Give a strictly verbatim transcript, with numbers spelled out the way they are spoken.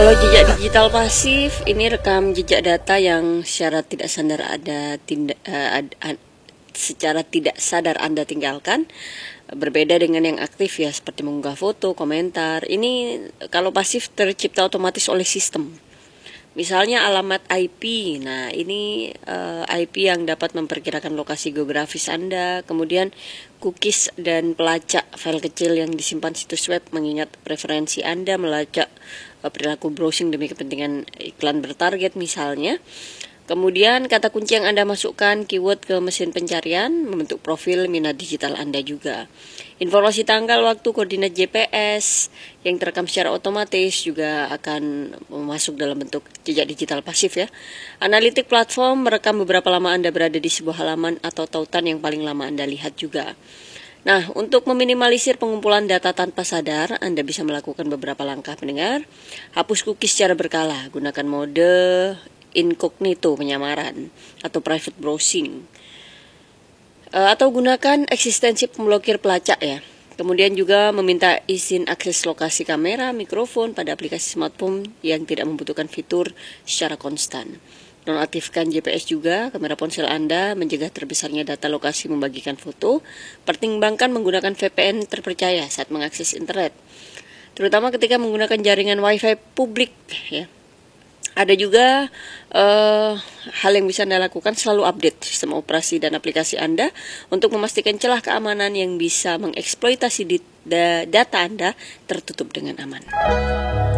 Kalau jejak digital pasif, ini rekam jejak data yang secara tidak sadar ada tindak uh, ad, ad, secara tidak sadar Anda tinggalkan. Berbeda dengan yang aktif ya, seperti mengunggah foto, komentar. Ini kalau pasif tercipta otomatis oleh sistem. Misalnya alamat I P. Nah, ini uh, I P yang dapat memperkirakan lokasi geografis Anda. Kemudian cookies dan pelacak file kecil yang disimpan situs web mengingat preferensi Anda melacak uh, perilaku browsing demi kepentingan iklan bertarget misalnya. Kemudian kata kunci yang Anda masukkan, keyword ke mesin pencarian, membentuk profil minat digital Anda juga. Informasi tanggal, waktu, koordinat G P S yang terekam secara otomatis juga akan masuk dalam bentuk jejak digital pasif ya. Analitik platform merekam beberapa lama Anda berada di sebuah halaman atau tautan yang paling lama Anda lihat juga. Nah, untuk meminimalisir pengumpulan data tanpa sadar, Anda bisa melakukan beberapa langkah pendengar. Hapus cookies secara berkala, gunakan mode incognito penyamaran atau private browsing, uh, atau gunakan eksistensi pemblokir pelacak ya. Kemudian juga meminta izin akses lokasi kamera, mikrofon pada aplikasi smartphone yang tidak membutuhkan fitur secara konstan. Nonaktifkan G P S juga kamera ponsel Anda, mencegah terbesarnya data lokasi membagikan foto. Pertimbangkan menggunakan V P N terpercaya saat mengakses internet, terutama ketika menggunakan jaringan Wi-Fi publik ya. Ada juga uh, hal yang bisa Anda lakukan, selalu update sistem operasi dan aplikasi Anda untuk memastikan celah keamanan yang bisa mengeksploitasi data Anda tertutup dengan aman.